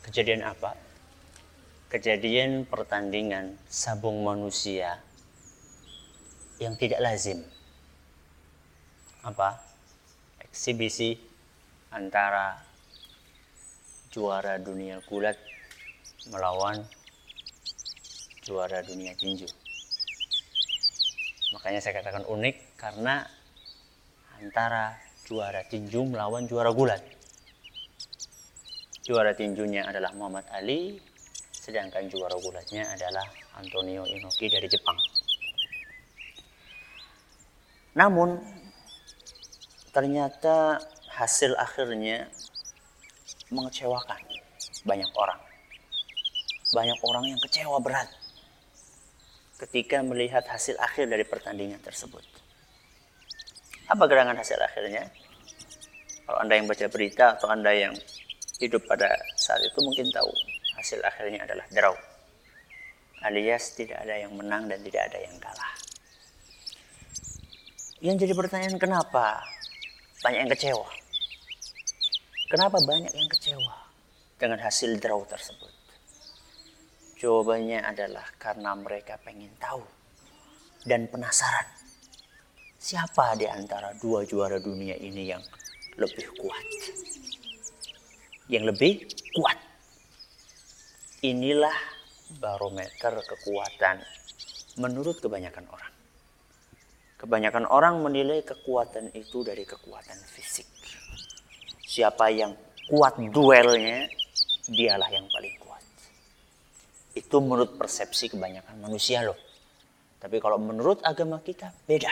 Kejadian apa? Kejadian pertandingan sabung manusia yang tidak lazim. Apa? Eksibisi antara juara dunia gulat melawan juara dunia tinju. Makanya saya katakan unik karena antara juara tinju melawan juara gulat. Juara tinjunya adalah Muhammad Ali, sedangkan juara gulatnya adalah Antonio Inoki dari Jepang. Namun ternyata hasil akhirnya mengecewakan banyak orang. Banyak orang yang kecewa berat ketika melihat hasil akhir dari pertandingan tersebut. Apa gerangan hasil akhirnya? Kalau Anda yang baca berita atau Anda yang hidup pada saat itu mungkin tahu hasil akhirnya adalah draw. Alias tidak ada yang menang dan tidak ada yang kalah. Yang jadi pertanyaan, kenapa banyak yang kecewa? Kenapa banyak yang kecewa dengan hasil draw tersebut? Jawabannya adalah karena mereka pengen tahu dan penasaran. Siapa di antara dua juara dunia ini yang lebih kuat? Yang lebih kuat. Inilah barometer kekuatan menurut kebanyakan orang. Kebanyakan orang menilai kekuatan itu dari kekuatan fisik. Siapa yang kuat duelnya, dialah yang paling kuat. Itu menurut persepsi kebanyakan manusia loh. Tapi kalau menurut agama kita beda.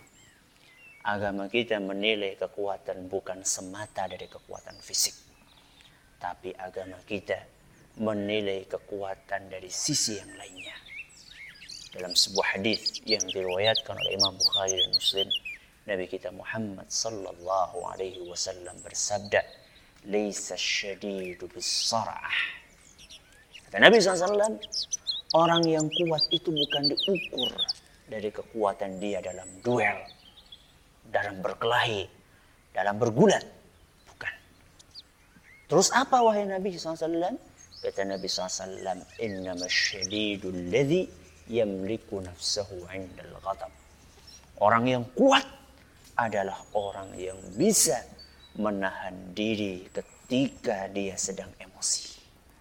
Agama kita menilai kekuatan bukan semata dari kekuatan fisik. Tapi agama kita menilai kekuatan dari sisi yang lainnya. Dalam sebuah hadis yang diriwayatkan oleh Imam Bukhari dan Muslim, Nabi kita Muhammad sallallahu alaihi wasallam bersabda, "Laisa syadidu bis-sar'ah." Kata Nabi SAW, orang yang kuat itu bukan diukur dari kekuatan dia dalam duel, dalam berkelahi, dalam bergulat. Bukan. Terus apa wahai Nabi SAW? Kata Nabi SAW, "Innama syadidu alladhi yamliku nafsahu indal ghadab." Orang yang kuat adalah orang yang bisa menahan diri ketika dia sedang emosi.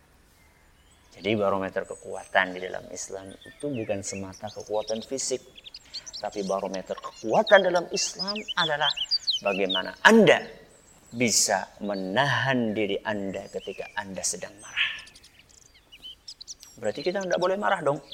Jadi barometer kekuatan di dalam Islam itu bukan semata kekuatan fisik. Tapi barometer kekuatan dalam Islam adalah bagaimana Anda bisa menahan diri Anda ketika Anda sedang marah. Berarti kita tidak boleh marah dong.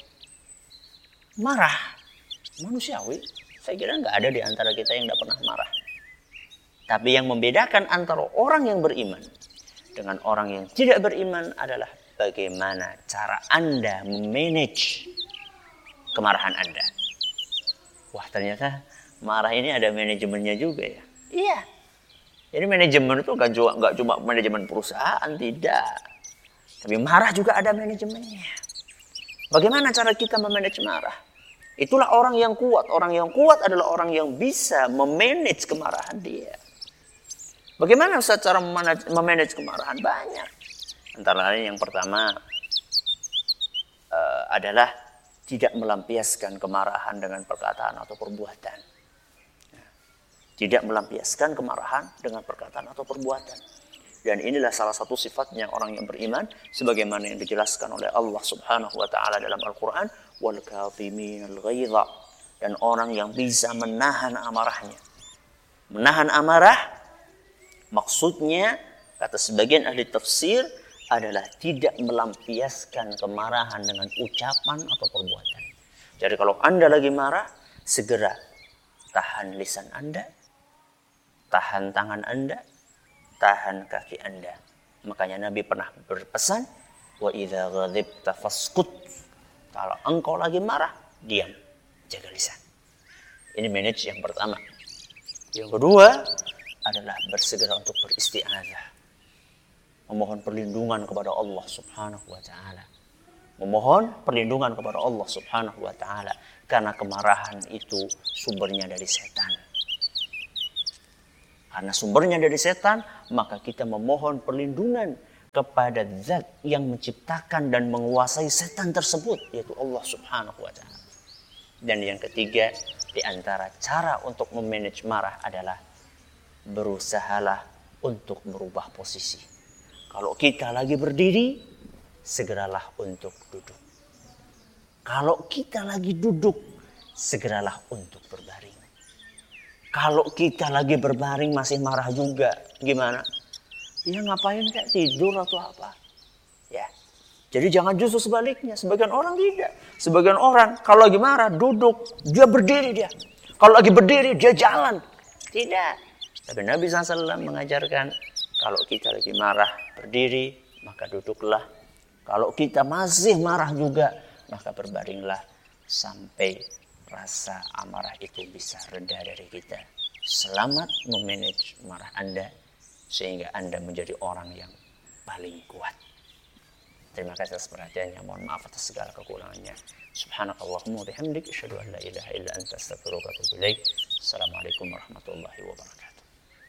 Marah, manusiawi. Saya kira nggak ada di antara kita yang tidak pernah marah. Tapi yang membedakan antara orang yang beriman dengan orang yang tidak beriman adalah bagaimana cara Anda memanage kemarahan Anda. Wah, ternyata marah ini ada manajemennya juga ya. Iya. Jadi manajemen itu nggak cuma manajemen perusahaan, tidak. Tapi marah juga ada manajemennya. Bagaimana cara kita memanage marah? Itulah orang yang kuat. Orang yang kuat adalah orang yang bisa memanage kemarahan dia. Bagaimana cara memanage kemarahan? Banyak. Antara lain yang pertama adalah tidak melampiaskan kemarahan dengan perkataan atau perbuatan. Tidak melampiaskan kemarahan dengan perkataan atau perbuatan. Dan inilah salah satu sifatnya orang yang beriman, sebagaimana yang dijelaskan oleh Allah Subhanahu wa taala dalam Al-Qur'an, wal kadhiminal ghaidha, dan orang yang bisa menahan amarahnya. Menahan amarah maksudnya kata sebagian ahli tafsir adalah tidak melampiaskan kemarahan dengan ucapan atau perbuatan. Jadi kalau Anda lagi marah, segera tahan lisan Anda, tahan tangan Anda, tahan kaki Anda. Makanya Nabi pernah berpesan, wa idza ghadibta faskut. Kalau engkau lagi marah, diam, jaga lisan. Ini manage yang pertama. Yang kedua adalah bersegera untuk beristi'adzah. Memohon perlindungan kepada Allah Subhanahu wa taala. Memohon perlindungan kepada Allah Subhanahu wa taala karena kemarahan itu sumbernya dari setan. Karena sumbernya dari setan, maka kita memohon perlindungan kepada zat yang menciptakan dan menguasai setan tersebut, yaitu Allah Subhanahu wa Ta'ala. Dan yang ketiga, di antara cara untuk memanage marah adalah berusahalah untuk merubah posisi. Kalau kita lagi berdiri, segeralah untuk duduk. Kalau kita lagi duduk, segeralah untuk berbaring. Kalau kita lagi berbaring masih marah juga, gimana? Ya ngapain kayak tidur atau apa? Ya. Jadi jangan justru sebaliknya. Sebagian orang tidak. Sebagian orang kalau lagi marah duduk, dia berdiri dia. Kalau lagi berdiri dia jalan. Tidak. Tapi Nabi SAW mengajarkan kalau kita lagi marah berdiri, maka duduklah. Kalau kita masih marah juga, maka berbaringlah sampai rasa amarah itu bisa reda dari kita. Selamat memanage marah Anda sehingga Anda menjadi orang yang paling kuat. Terima kasih atas perhatiannya. Mohon maaf atas segala kekurangannya. Subhanakallahumma wa bihamdik asyhadu an la ilaha illa anta astaghfiruka wa atubu ilaik. Assalamualaikum warahmatullahi wabarakatuh.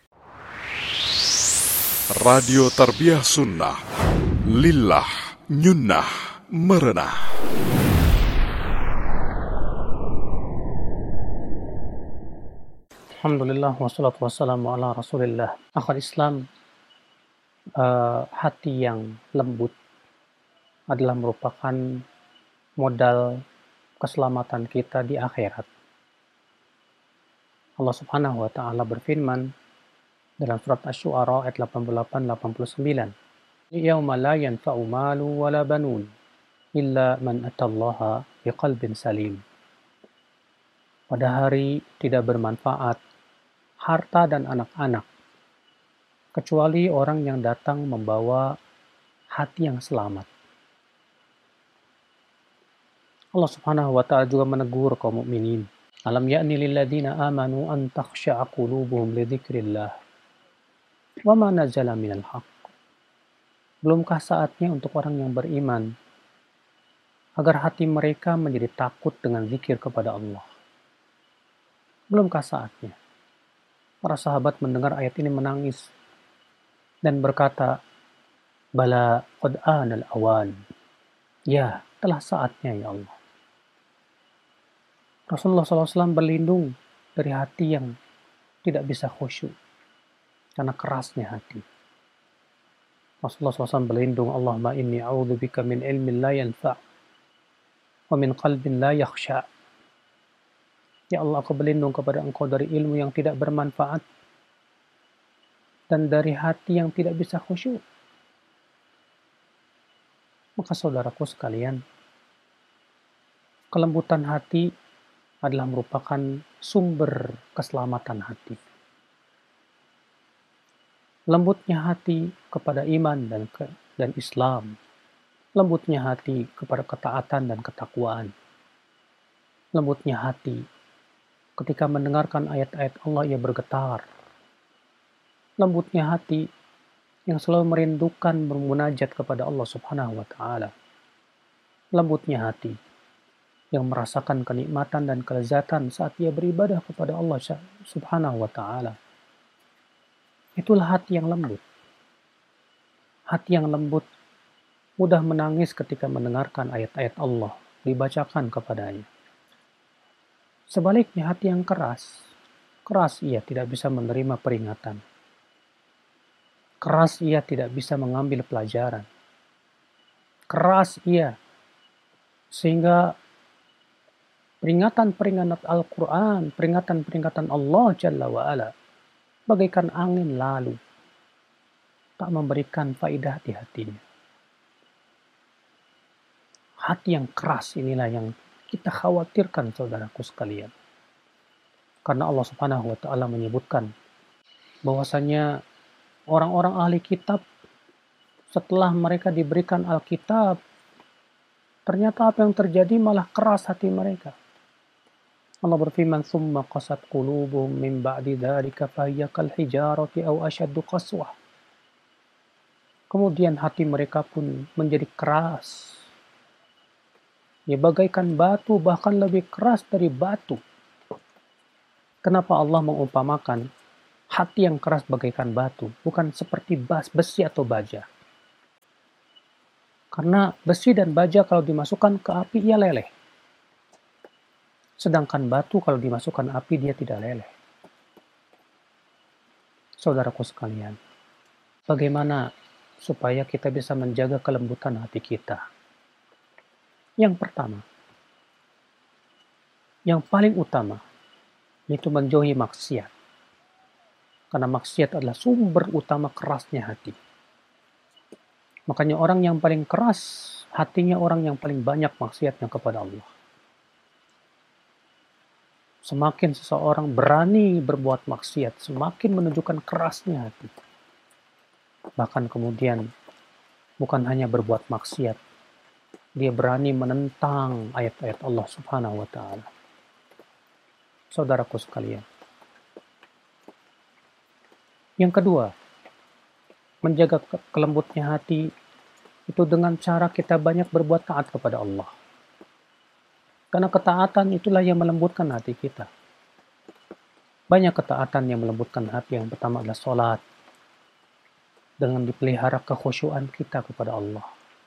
Radio Tarbiyah Sunnah Lillah Nyunnah Merenah. Alhamdulillah wassalatu wassalamu ala rasulillah. Akhwat Islam, hati yang lembut adalah merupakan modal keselamatan kita di akhirat. Allah Subhanahu wa Ta'ala berfirman dalam surat Asy-Syu'ara ayat 88-89. Yauma la yanfa'u malu wala banun illa man atallaha biqalbin salim. Pada hari tidak bermanfaat harta dan anak-anak kecuali orang yang datang membawa hati yang selamat. Allah Subhanahu wa Ta'ala juga menegur kaum mukminin. Alam ya'ni lil ladzina amanu an takhsha'a qulubuhum li dzikrillah wa ma nazala minal haqq. Belumkah saatnya untuk orang yang beriman agar hati mereka menjadi takut dengan zikir kepada Allah? Belumkah saatnya? Para sahabat mendengar ayat ini menangis dan berkata, Bala qad anal awan. Ya, telah saatnya ya Allah. Rasulullah SAW berlindung dari hati yang tidak bisa khusyuk karena kerasnya hati. Rasulullah SAW berlindung, Allahumma inni a'udzubika min ilmin la yanfa' wa min qalbin la yakhsha'. Ya Allah, aku berlindung kepada Engkau dari ilmu yang tidak bermanfaat dan dari hati yang tidak bisa khusyuk. Maka saudaraku sekalian, kelembutan hati adalah merupakan sumber keselamatan hati. Lembutnya hati kepada iman dan Islam. Lembutnya hati kepada ketaatan dan ketakwaan. Lembutnya hati ketika mendengarkan ayat-ayat Allah ia bergetar. Lembutnya hati yang selalu merindukan bermunajat kepada Allah Subhanahu wa Ta'ala. Lembutnya hati yang merasakan kenikmatan dan kelezatan saat ia beribadah kepada Allah Subhanahu wa Ta'ala. Itulah hati yang lembut. Hati yang lembut mudah menangis ketika mendengarkan ayat-ayat Allah dibacakan kepadanya. Sebaliknya hati yang keras ia tidak bisa menerima peringatan. Keras ia tidak bisa mengambil pelajaran. Keras ia sehingga peringatan-peringatan Al-Quran, peringatan-peringatan Allah Jalla wa'ala bagaikan angin lalu, tak memberikan faidah di hatinya. Hati yang keras inilah yang kita khawatirkan saudaraku sekalian. Karena Allah Subhanahu wa Ta'ala menyebutkan bahwasanya orang-orang ahli kitab setelah mereka diberikan Alkitab, ternyata apa yang terjadi malah keras hati mereka. Allah berfirman, "Tsumma qasat qulubuhum min ba'di dzalika fahiya kal hijarati aw ashaddu qaswah." Kemudian hati mereka pun menjadi keras. Ya bagaikan batu, bahkan lebih keras dari batu. Kenapa Allah mengumpamakan hati yang keras bagaikan batu, bukan seperti besi atau baja? Karena besi dan baja kalau dimasukkan ke api ia leleh. Sedangkan batu kalau dimasukkan api dia tidak leleh. Saudaraku sekalian, bagaimana supaya kita bisa menjaga kelembutan hati kita? Yang pertama, yang paling utama, yaitu menjauhi maksiat. Karena maksiat adalah sumber utama kerasnya hati. Makanya orang yang paling keras hatinya orang yang paling banyak maksiatnya kepada Allah. Semakin seseorang berani berbuat maksiat, semakin menunjukkan kerasnya hati. Bahkan kemudian bukan hanya berbuat maksiat, dia berani menentang ayat-ayat Allah Subhanahu wa taala. Saudaraku sekalian. Yang kedua, menjaga kelembutnya hati itu dengan cara kita banyak berbuat taat kepada Allah. Karena ketaatan itulah yang melembutkan hati kita. Banyak ketaatan yang melembutkan hati. Yang pertama adalah sholat. Dengan dipelihara kekhusyuan kita kepada Allah.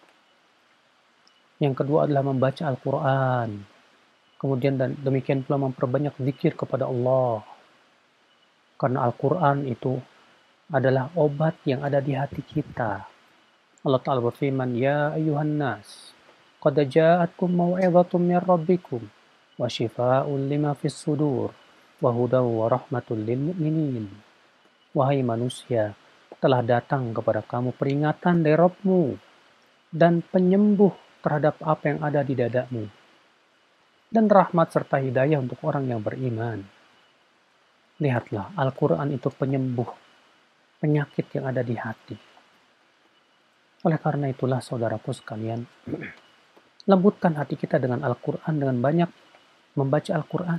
Yang kedua adalah membaca Al-Quran. Kemudian dan demikian pula memperbanyak zikir kepada Allah. Karena Al-Quran itu adalah obat yang ada di hati kita. Allah Ta'ala berfirman, Ya ayuhan nas, qad ja'atkum maw'idhatum min rabbikum, wa shifaa'un lima fis sudur, wa hudaw wa rahmatul lil mu'minin. Wahai manusia, telah datang kepada kamu peringatan dari Rabbmu, dan penyembuh terhadap apa yang ada di dadamu, dan rahmat serta hidayah untuk orang yang beriman. Lihatlah, Al-Quran itu penyembuh penyakit yang ada di hati. Oleh karena itulah saudaraku sekalian, lembutkan hati kita dengan Al-Quran, dengan banyak membaca Al-Quran.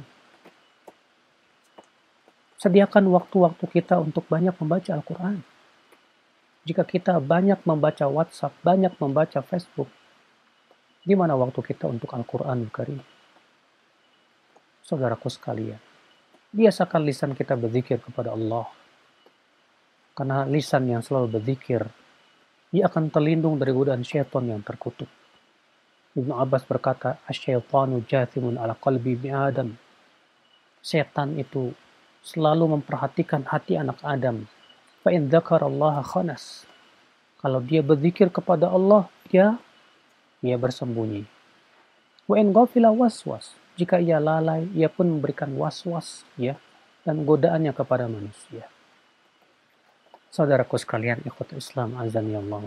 Sediakan waktu-waktu kita untuk banyak membaca Al-Quran. Jika kita banyak membaca WhatsApp, banyak membaca Facebook, di mana waktu kita untuk Al-Quran Karim? Saudaraku sekalian, biasakan lisan kita berzikir kepada Allah. Karena lisan yang selalu berzikir, dia akan terlindung dari godaan syaitan yang terkutuk. Ibnu Abbas berkata, "Asyaitanu jathimun ala qalbi ibni Adam." Setan itu selalu memperhatikan hati anak Adam. Fa in dzakarallaha khanas. Kalau dia berzikir kepada Allah, dia bersembunyi. Wa in ghafila waswas. Jika ia lalai, ia pun memberikan waswas dan godaannya kepada manusia. Saudaraku sekalian, ikhwatul Islam azani Allah.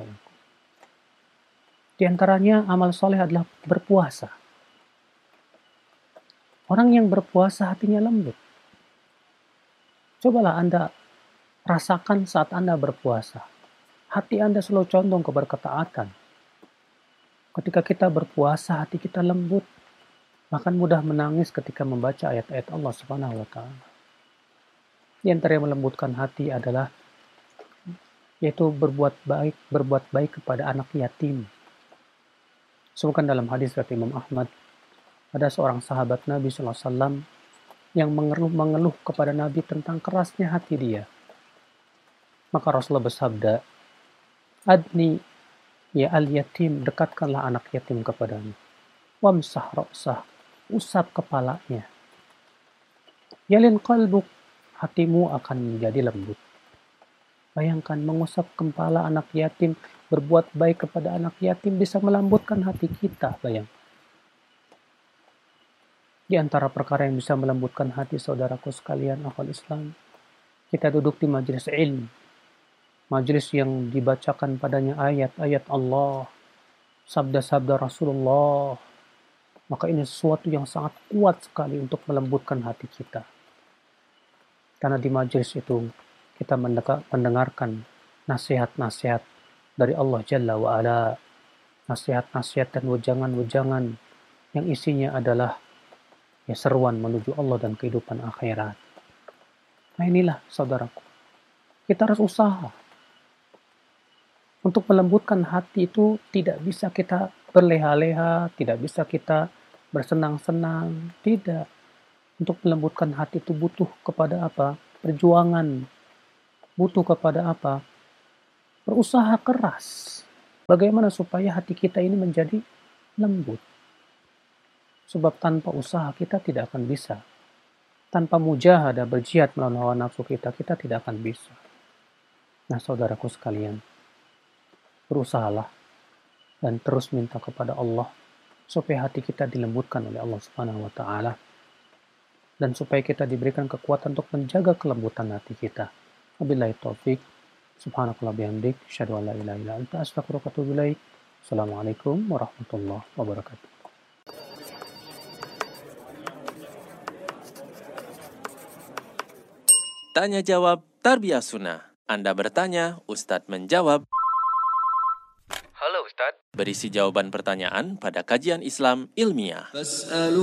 Di antaranya amal soleh adalah berpuasa. Orang yang berpuasa hatinya lembut. Cobalah Anda rasakan saat Anda berpuasa. Hati Anda selalu condong kepada ketaatan. Ketika kita berpuasa, hati kita lembut. Bahkan mudah menangis ketika membaca ayat-ayat Allah Subhanahu wa taala. Di antara yang melembutkan hati adalah yaitu berbuat baik kepada anak yatim. Sebutkan dalam hadis dari Imam Ahmad, ada seorang sahabat Nabi SAW yang mengeluh kepada Nabi tentang kerasnya hati dia. Maka Rasulullah bersabda, Adni ya al-yatim, dekatkanlah anak yatim kepadamu. Wamsah ra'sah, usap kepalanya. Yalin qalbuk, hatimu akan menjadi lembut. Bayangkan mengusap kepala anak yatim, berbuat baik kepada anak yatim bisa melembutkan hati kita, Di antara perkara yang bisa melembutkan hati saudaraku sekalian, akhwat Islam, kita duduk di majelis ilmu. Majelis yang dibacakan padanya ayat-ayat Allah, sabda-sabda Rasulullah. Maka ini sesuatu yang sangat kuat sekali untuk melembutkan hati kita. Karena di majelis itu kita mendengarkan nasihat-nasihat dari Allah Jalla wa'ala. Nasihat-nasihat dan wejangan-wejangan yang isinya adalah seruan menuju Allah dan kehidupan akhirat. Nah inilah saudaraku. Kita harus usaha. Untuk melembutkan hati itu tidak bisa kita berleha-leha, tidak bisa kita bersenang-senang. Tidak. Untuk melembutkan hati itu butuh kepada apa? Perjuangan. Butuh kepada apa? Berusaha keras. Bagaimana supaya hati kita ini menjadi lembut? Sebab tanpa usaha kita tidak akan bisa. Tanpa mujahadah berjihad melawan hawa nafsu kita, kita tidak akan bisa. Nah, saudaraku sekalian, berusahalah dan terus minta kepada Allah supaya hati kita dilembutkan oleh Allah Subhanahu wa taala dan supaya kita diberikan kekuatan untuk menjaga kelembutan hati kita. Wabillahi taufik. Subhanakallah bihamdik, asyhadu an la ilaha illa anta, astaghfiruka wa atubu ilaik. Assalamualaikum warahmatullahi wabarakatuh. Tanya jawab Tarbiyah Sunnah. Anda bertanya, Ustadz menjawab. Halo Ustadz. Berisi jawaban pertanyaan pada kajian Islam ilmiah.